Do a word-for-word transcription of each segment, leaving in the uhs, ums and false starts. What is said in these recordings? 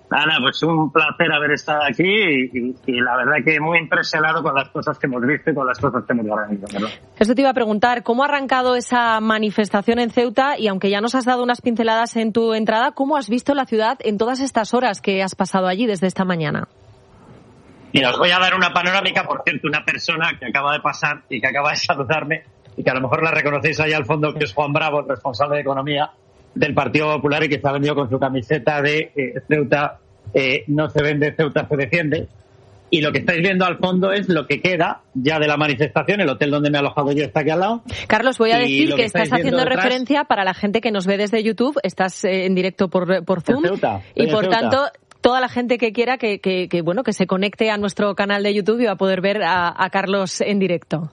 Ana, pues un placer haber estado aquí y, y, y la verdad que muy impresionado con las cosas que hemos visto y con las cosas que hemos organizado. Eso te iba a preguntar, ¿cómo ha arrancado esa manifestación en Ceuta? Y aunque ya nos has dado unas pinceladas en tu entrada, ¿cómo has visto la ciudad en todas estas horas que has pasado allí desde esta mañana? Mira, os voy a dar una panorámica, por cierto, una persona que acaba de pasar y que acaba de saludarme y que a lo mejor la reconocéis ahí al fondo, que es Juan Bravo, el responsable de Economía del Partido Popular y que se ha venido con su camiseta de eh, Ceuta, eh, no se vende, Ceuta se defiende. Y lo que estáis viendo al fondo es lo que queda ya de la manifestación. El hotel donde me he alojado yo está aquí al lado. Carlos, voy a decir que, que estás haciendo detrás, referencia para la gente que nos ve desde YouTube. Estás eh, en directo por, por Zoom. Ceuta, y por Ceuta. tanto, toda la gente que quiera que, que, que, bueno, que se conecte a nuestro canal de YouTube y va a poder ver a, a Carlos en directo.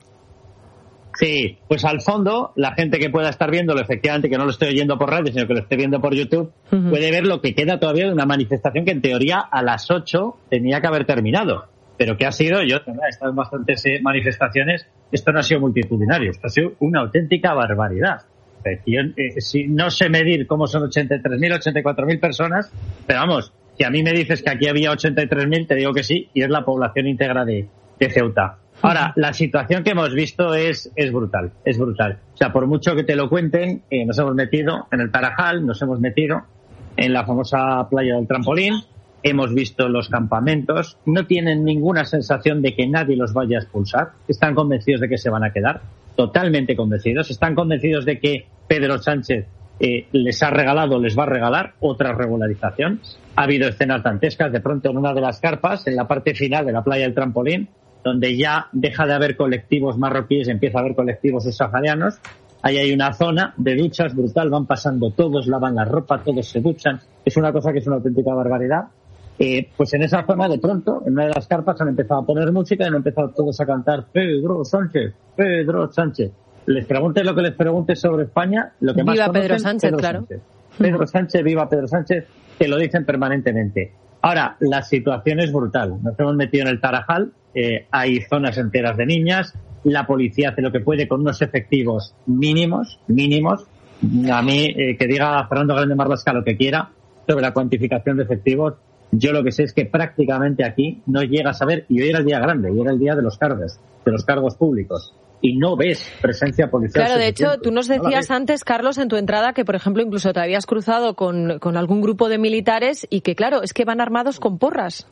Sí, pues al fondo, la gente que pueda estar viéndolo, efectivamente, que no lo estoy oyendo por radio, sino que lo esté viendo por YouTube, uh-huh. puede ver lo que queda todavía de una manifestación que en teoría a las ocho tenía que haber terminado. Pero que ha sido, yo he estado en bastantes manifestaciones, esto no ha sido multitudinario, esto ha sido una auténtica barbaridad. Yo, eh, si no sé medir cómo son ochenta y tres mil, ochenta y cuatro mil personas, pero vamos, si a mí me dices que aquí había ochenta y tres mil, te digo que sí, y es la población íntegra de, de Ceuta. Ahora, la situación que hemos visto es, es brutal, es brutal. O sea, por mucho que te lo cuenten, eh, nos hemos metido en el Tarajal, nos hemos metido en la famosa playa del Trampolín, hemos visto los campamentos, no tienen ninguna sensación de que nadie los vaya a expulsar, están convencidos de que se van a quedar, totalmente convencidos, están convencidos de que Pedro Sánchez eh, les ha regalado, les va a regalar otra regularización. Ha habido escenas dantescas, de pronto en una de las carpas, en la parte final de la playa del Trampolín, donde ya deja de haber colectivos marroquíes y empieza a haber colectivos subsaharianos. Ahí hay una zona de duchas brutal, van pasando todos, lavan la ropa, todos se duchan. Es una cosa que es una auténtica barbaridad. Eh, pues en esa zona, de pronto, en una de las carpas han empezado a poner música y han empezado todos a cantar Pedro Sánchez, Pedro Sánchez. Les preguntes lo que les preguntes sobre España, lo que más viva conocen, Pedro Sánchez, Pedro claro. Sánchez. Pedro Sánchez, viva Pedro Sánchez, que lo dicen permanentemente. Ahora, la situación es brutal. Nos hemos metido en el Tarajal, eh, hay zonas enteras de niñas, la policía hace lo que puede con unos efectivos mínimos, mínimos. A mí, eh, que diga Fernando Grande Marlasca lo que quiera sobre la cuantificación de efectivos, yo lo que sé es que prácticamente aquí no llegas a ver, y hoy era el día grande, hoy era el día de los cargos, de los cargos públicos, y no ves presencia policial. Claro, de hecho, tú nos decías no antes, Carlos, en tu entrada, que, por ejemplo, incluso te habías cruzado con, con algún grupo de militares y que, claro, es que van armados con porras.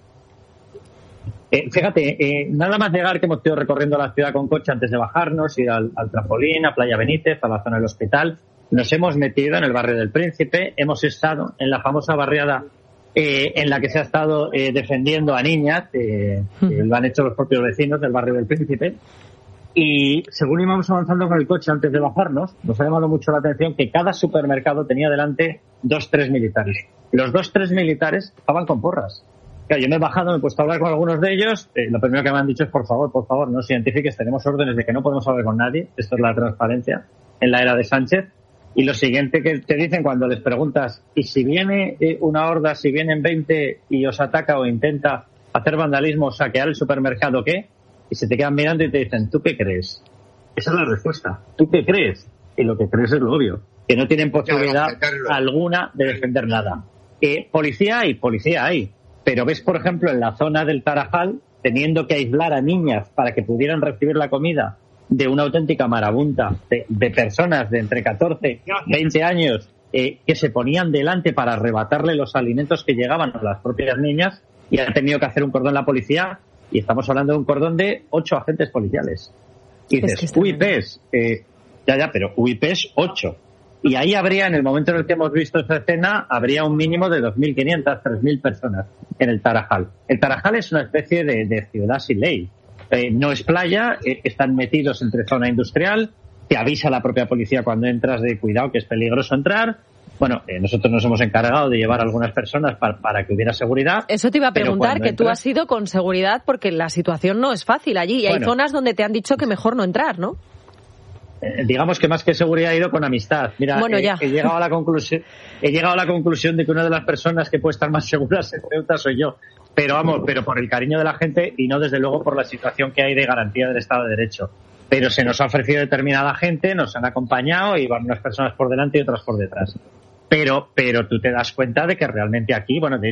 Eh, fíjate, eh, nada más llegar, que hemos ido recorriendo la ciudad con coche antes de bajarnos, ir al, al Trampolín, a Playa Benítez, a la zona del hospital, nos hemos metido en el barrio del Príncipe, hemos estado en la famosa barriada eh, en la que se ha estado eh, defendiendo a niñas, eh, que lo han hecho los propios vecinos del barrio del Príncipe. Y según íbamos avanzando con el coche antes de bajarnos, nos ha llamado mucho la atención que cada supermercado tenía delante dos, tres militares. Los dos, tres militares estaban con porras. Claro, yo me he bajado, me he puesto a hablar con algunos de ellos. Eh, lo primero que me han dicho es, por favor, por favor, no os identifiques, tenemos órdenes de que no podemos hablar con nadie. Esto es la transparencia en la era de Sánchez. Y lo siguiente que te dicen cuando les preguntas, ¿y si viene eh, una horda, si vienen veinte y os ataca o intenta hacer vandalismo, saquear el supermercado, qué? Y se te quedan mirando y te dicen, ¿tú qué crees? Esa es la respuesta. ¿Tú qué crees? Y lo que crees es lo obvio, que no tienen posibilidad alguna de defender nada. Eh, policía hay, policía hay. Pero ves, por ejemplo, en la zona del Tarajal, teniendo que aislar a niñas para que pudieran recibir la comida de una auténtica marabunta de, de personas de entre catorce y veinte años eh, que se ponían delante para arrebatarle los alimentos que llegaban a las propias niñas, y ha tenido que hacer un cordón la policía. Y estamos hablando de un cordón de ocho agentes policiales. Y dices, es que U I Ps, eh, ya, ya, pero U I Ps ocho. Y ahí habría, en el momento en el que hemos visto esa escena, habría un mínimo de dos mil quinientas, tres mil personas en el Tarajal. El Tarajal es una especie de, de ciudad sin ley. Eh, no es playa, eh, están metidos entre zona industrial, te avisa la propia policía cuando entras de cuidado que es peligroso entrar. Bueno, eh, nosotros nos hemos encargado de llevar a algunas personas para, para que hubiera seguridad. Eso te iba a preguntar, que entras... tú has ido con seguridad porque la situación no es fácil allí y bueno, hay zonas donde te han dicho que mejor no entrar, ¿no? Eh, digamos que más que seguridad he ido con amistad. Mira, bueno, eh, ya. he llegado a la conclusión, he llegado a la conclusión de que una de las personas que puede estar más seguras en Ceuta soy yo. Pero vamos, pero por el cariño de la gente y no desde luego por la situación que hay de garantía del Estado de Derecho. Pero se nos ha ofrecido determinada gente, nos han acompañado y van unas personas por delante y otras por detrás. Pero, pero tú te das cuenta de que realmente aquí, bueno, de